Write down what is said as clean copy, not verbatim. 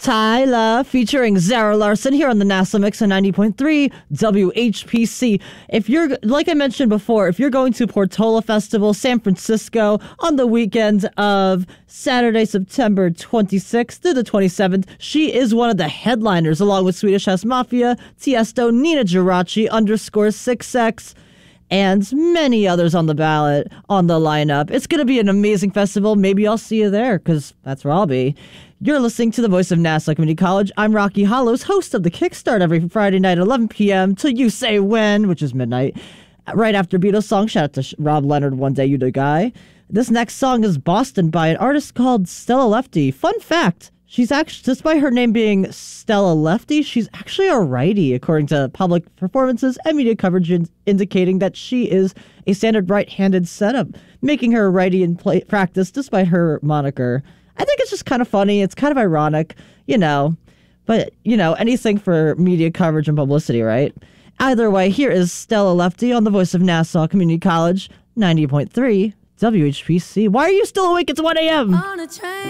Tyler featuring Zara Larson here on the NASA Mix on 90.3 WHPC. If you're, like I mentioned before, if you're going to Portola Festival, San Francisco on the weekend of Saturday, September 26th through the 27th, she is one of the headliners along with Swedish House Mafia, Tiesto, Nina Geraci, _6X, and many others on the ballot, on the lineup. It's going to be an amazing festival. Maybe I'll see you there, because that's where I'll be. You're listening to the voice of Nassau Community College. I'm Rocky Hollows, host of the Kickstart every Friday night at 11 p.m. till you say when, which is midnight. Right after Beatles song, shout out to Rob Leonard, One Day You the Guy. This next song is Boston by an artist called Stella Lefty. Fun fact, she's actually, despite her name being Stella Lefty, she's actually a righty, according to public performances and media coverage indicating that she is a standard right-handed setup, making her a righty in practice despite her moniker. I think it's just kind of funny. It's kind of ironic, but, anything for media coverage and publicity, right? Either way, here is Stella Lefty on the voice of Nassau Community College, 90.3 WHPC. Why are you still awake? It's 1 a.m.